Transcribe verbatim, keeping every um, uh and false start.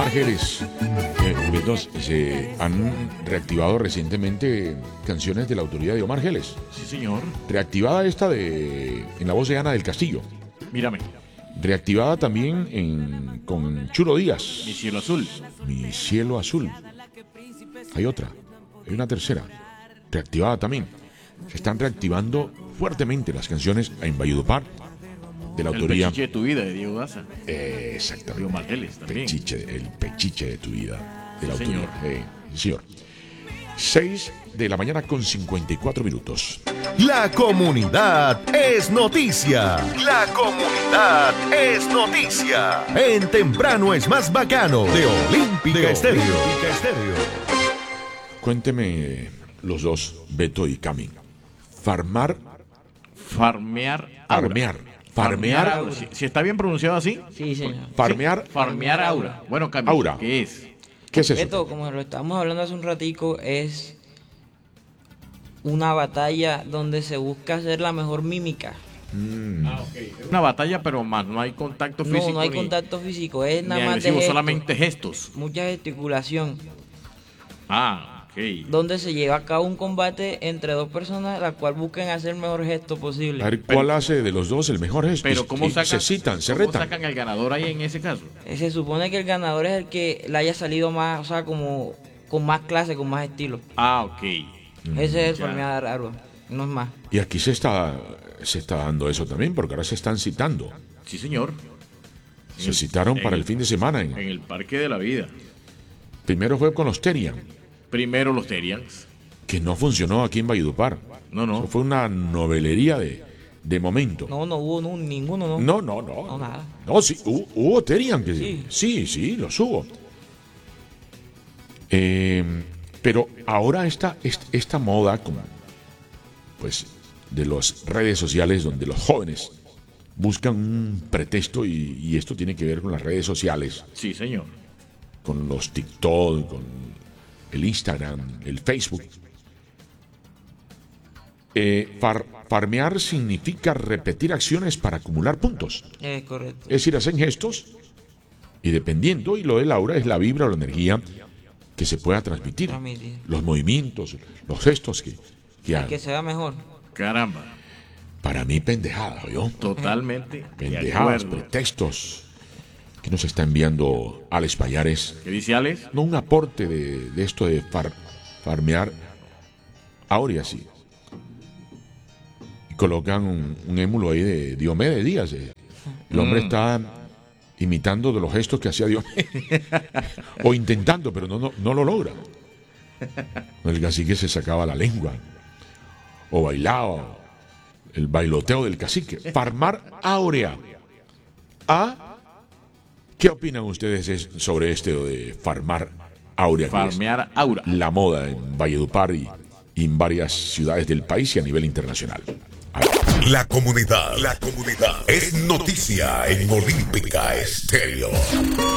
Argeles. Eh, Betos, se han reactivado recientemente canciones de la autoría de Omar Geles. Sí, señor. Reactivada esta de en la voz de Ana del Castillo. Mírame. Reactivada también en, con Chulo Díaz. Mi cielo azul. Mi cielo azul. Hay otra. Hay una tercera. Reactivada también. Se están reactivando fuertemente las canciones en Valledupar de la autoría. El pechiche de tu vida de Diego Daza. Eh, exactamente. De Omar Geles también. Pechiche, el pechiche de tu vida. De la Sí, autoría. señor. Eh, señor. seis de la mañana con cincuenta y cuatro minutos. La comunidad es noticia. La comunidad es noticia. En Temprano es más bacano de Olímpica Estéreo. Olímpica Estéreo. Cuénteme los dos, Beto y Cami. Farmar, Farmear. aura. farmear, farmear, aura. Si, si está bien pronunciado así. Sí, señor. farmear, Farmear aura. Bueno, Camilo, Aura. ¿qué es? ¿qué es eso? Esto, como lo estábamos hablando hace un ratico, es una batalla donde se busca hacer la mejor mímica. Una batalla, pero más no hay contacto físico. No, no hay ni- contacto físico, es ni nada más de agresivo, gestos, solamente gestos. mucha gesticulación, Ah, ok. donde se lleva a cabo un combate entre dos personas, la cual buscan hacer el mejor gesto posible. A ver, ¿cuál hace de los dos el mejor gesto? Pero Y- ¿cómo y sacan, se citan, se cómo retan. sacan al ganador ahí en ese caso? Eh, Se supone que el ganador es el que le haya salido más, o sea, como con más clase, con más estilo. Ah, ok. Ese es el ya. farmear árbol, no es más. Y aquí se está, se está dando eso también, porque ahora se están citando. Sí, señor. Se citaron en para el- el fin de semana. en- En el Parque de la Vida. primero fue con los Terian, Primero los Terians. que no funcionó aquí en Valledupar. No, no. Eso fue una novelería de, de momento. No, no hubo no, ninguno, ¿no? No, no, no. No, nada. No, sí, hubo, hubo Terian. Que, sí. Sí. sí, sí, los hubo. Eh, pero ahora esta, esta, esta moda, como, pues, de las redes sociales, donde los jóvenes buscan un pretexto, y, y esto tiene que ver con las redes sociales, Sí, señor. con los TikTok, con el Instagram, el Facebook. Eh, far- farmear significa repetir acciones para acumular puntos. Es correcto. Es decir, hacen gestos y dependiendo, y lo del aura es la vibra o la energía que se pueda transmitir. Transmitir. Los movimientos, los gestos que, que hagan. Que sea mejor. Caramba. Para mí, pendejadas, ¿yo? Totalmente. De Pendejadas, acuerdo. pretextos que nos está enviando Alex Payares. ¿Qué dice Alex? No un aporte de, de esto de far- farmear Aurea, sí. Y colocan un, un émulo ahí de Diomedes Díaz. eh. El hombre Mm. está imitando de los gestos que hacía Diomedes. O intentando, pero no, no, no lo logra. El cacique se sacaba la lengua. O bailaba. El bailoteo del cacique. Farmar Aurea. ¿Ah? ¿Qué opinan ustedes es- sobre este de farmar Aurea? que es Farmear aura. la moda en Valledupar y, y en varias ciudades del país y a nivel internacional. A ver. La comunidad, la comunidad es noticia en Olímpica Estéreo.